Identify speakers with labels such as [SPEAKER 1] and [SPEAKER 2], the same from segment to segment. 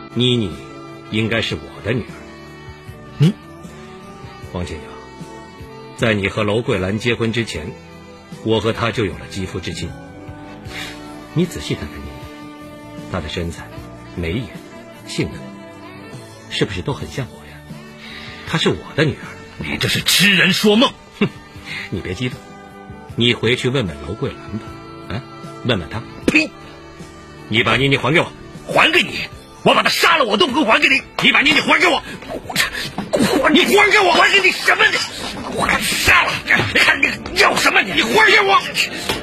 [SPEAKER 1] 妮妮应该是我的女儿。
[SPEAKER 2] 你，
[SPEAKER 1] 王庆瑶，在你和娄桂兰结婚之前，我和她就有了肌肤之亲。你仔细看看妮妮，她的身材、眉眼、性格，是不是都很像我呀？她是我的女儿。
[SPEAKER 2] 你这是痴人说梦！
[SPEAKER 1] 哼，你别激动，你回去问问娄桂兰吧，啊，问问她。
[SPEAKER 2] 呸！
[SPEAKER 1] 你把妮妮还给我。
[SPEAKER 2] 还给你？我把她杀了，我都不会还给你。
[SPEAKER 1] 你把妮妮还给我。
[SPEAKER 2] 你还给我？还给你什么？我把她杀了，看你要什么？你还给我！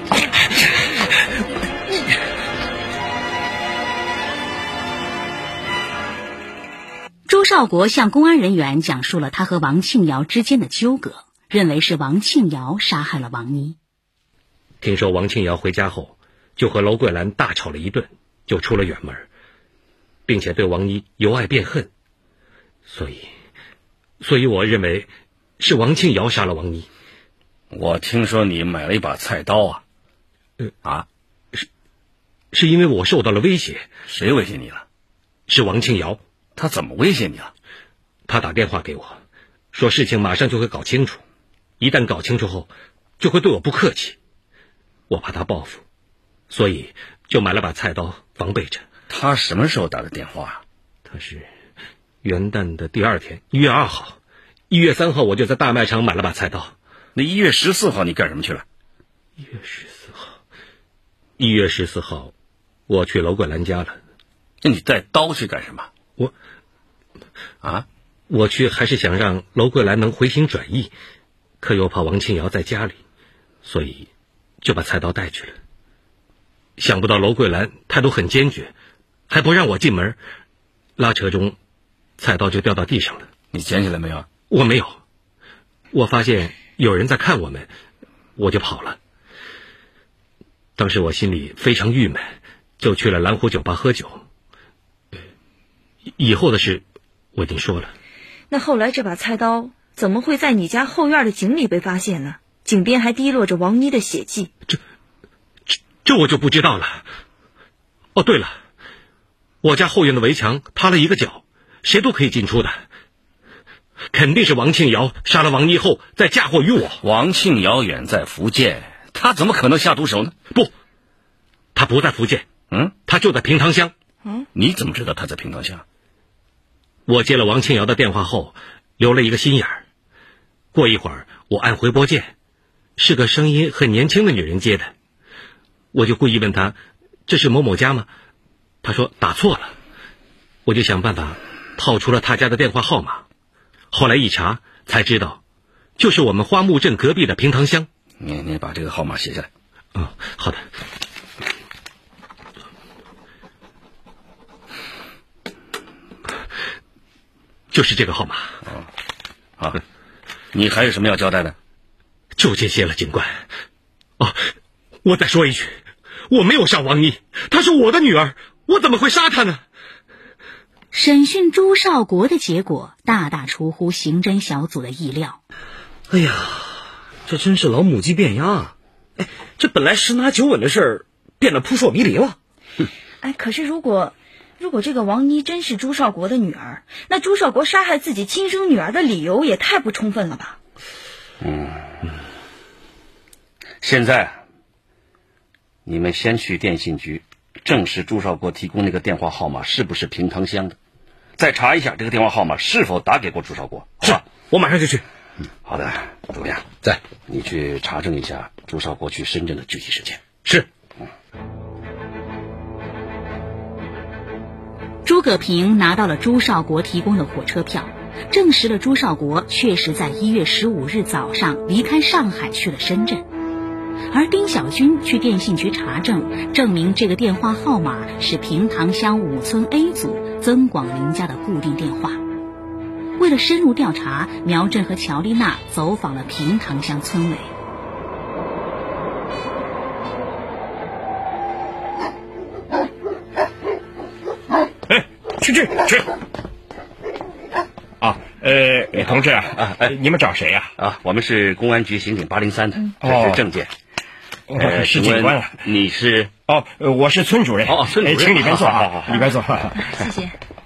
[SPEAKER 3] 朱少国向公安人员讲述了他和王庆瑶之间的纠葛，认为是王庆瑶杀害了王妮。
[SPEAKER 1] 听说王庆瑶回家后就和娄桂兰大吵了一顿，就出了远门，并且对王妮由爱变恨，所以我认为是王庆瑶杀了王妮。
[SPEAKER 2] 我听说你买了一把菜刀啊？
[SPEAKER 1] 是因为我受到了威胁。
[SPEAKER 2] 谁威胁你了？
[SPEAKER 1] 是王庆瑶。
[SPEAKER 2] 他怎么威胁你了？
[SPEAKER 1] 他打电话给我，说事情马上就会搞清楚，一旦搞清楚后，就会对我不客气。我怕他报复，所以就买了把菜刀防备着。
[SPEAKER 2] 他什么时候打的电话？
[SPEAKER 1] 他是元旦的第二天，1月2号。1月3号我就在大卖场买了把菜刀。
[SPEAKER 2] 那1月14号你干什么去了
[SPEAKER 1] ？1月14号我去娄桂兰家了。
[SPEAKER 2] 那你带刀去干什么？
[SPEAKER 1] 我去还是想让娄桂兰能回心转意，可又怕王庆瑶在家里，所以就把菜刀带去了。想不到娄桂兰态度很坚决，还不让我进门，拉扯中菜刀就掉到地上了。
[SPEAKER 2] 你捡起来没有？
[SPEAKER 1] 我没有，我发现有人在看我们，我就跑了。当时我心里非常郁闷，就去了蓝湖酒吧喝酒。以后的事我已经说了。
[SPEAKER 4] 那后来这把菜刀怎么会在你家后院的井里被发现呢？井边还滴落着王妮的血迹。
[SPEAKER 1] 这我就不知道了。哦，对了，我家后院的围墙塌了一个角，谁都可以进出的。肯定是王庆瑶杀了王妮后再嫁祸于我。
[SPEAKER 2] 王庆瑶远在福建，他怎么可能下毒手呢？
[SPEAKER 1] 不，他不在福建，他就在平塘乡。
[SPEAKER 2] 你怎么知道他在平塘乡？
[SPEAKER 1] 我接了王庆瑶的电话后，留了一个心眼儿。过一会儿，我按回拨键，是个声音很年轻的女人接的。我就故意问她：“这是某某家吗？”她说打错了。我就想办法套出了她家的电话号码。后来一查才知道，就是我们花木镇隔壁的平塘乡。
[SPEAKER 2] 你把这个号码写下来。
[SPEAKER 1] 好的。就是这个号码。
[SPEAKER 2] 好，你还有什么要交代的？
[SPEAKER 1] 就这些了，警官。我再说一句，我没有杀王妮，她是我的女儿，我怎么会杀她呢？
[SPEAKER 3] 审讯朱少国的结果大大出乎刑侦小组的意料。
[SPEAKER 5] 哎呀，这真是老母鸡变鸭啊！这本来10拿9稳的事儿，变得扑朔迷离了。
[SPEAKER 4] 可是如果这个王妮真是朱少国的女儿，那朱少国杀害自己亲生女儿的理由也太不充分了吧？
[SPEAKER 2] 现在你们先去电信局证实朱少国提供那个电话号码是不是平塘乡的，再查一下这个电话号码是否打给过朱少国。
[SPEAKER 5] 是，我马上就去。
[SPEAKER 2] 好的，怎么样？
[SPEAKER 5] 在，
[SPEAKER 2] 你去查证一下朱少国去深圳的具体时间。
[SPEAKER 5] 是。
[SPEAKER 3] 诸葛平拿到了朱少国提供的火车票，证实了朱少国确实在1月15日早上离开上海去了深圳。而丁小军去电信局查证，证明这个电话号码是平塘乡5村 A 组曾广林家的固定电话。为了深入调查，苗振和乔丽娜走访了平塘乡村委。
[SPEAKER 6] 去。同志你们找谁呀？
[SPEAKER 2] 我们是公安局刑警803的，这是证件。
[SPEAKER 6] 是警官了。
[SPEAKER 2] 你是？
[SPEAKER 6] 我是村主任。
[SPEAKER 2] 村主任，
[SPEAKER 6] 请里边坐。里边坐。
[SPEAKER 4] 谢谢。